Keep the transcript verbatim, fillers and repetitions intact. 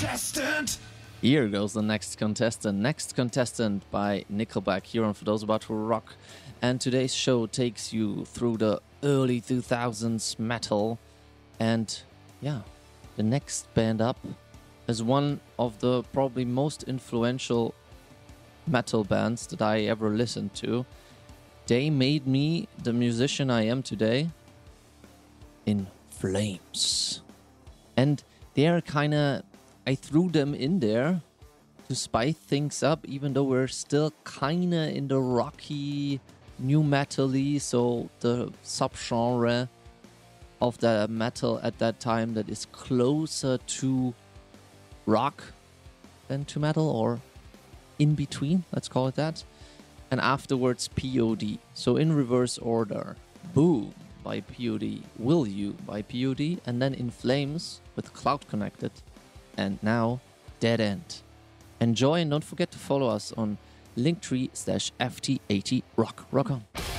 contestant. Here goes the next contestant. Next contestant by Nickelback here on For Those About to Rock. And today's show takes you through the early two thousands metal. And yeah, the next band up is one of the probably most influential metal bands that I ever listened to. They made me the musician I am today. In Flames. And they're kind of, I threw them in there to spice things up, even though we're still kind of in the rocky, new metal-y, so the subgenre of the metal at that time that is closer to rock than to metal, or in between, let's call it that. And afterwards P O D. So in reverse order. Boom by P O D, Will You by P O D, and then In Flames with Cloud Connected, and now Dead End. Enjoy, and don't forget to follow us on linktree slash F T eighty rock. Rock on.